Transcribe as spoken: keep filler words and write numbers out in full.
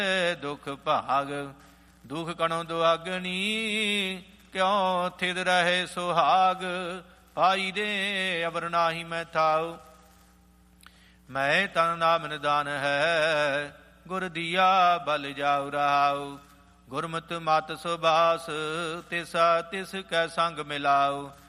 ਦੁਖ ਭਾਗ। ਦੁਖ ਕਣੋ ਦੁਆਗਣੀ ਕਿਉ ਥਿਦ ਰਹੇ ਸੁਹਾਗ। ਪਾਈ ਦੇ ਅਵਰ ਨਾਹੀ ਮੈਂ ਥਾਉ ਮੈਂ ਤਨ ਨਾਮ ਨਿਦਾਨ ਹੈ। ਗੁਰ ਦੀਆ ਬਲ ਜਾਉ ਰਹਾਉ। ਗੁਰਮਤਿ ਮਤ ਸੁਬਾਸ ਤਿਸਾ ਤਿਸ ਕੈ ਸੰਗ ਮਿਲਾਉ।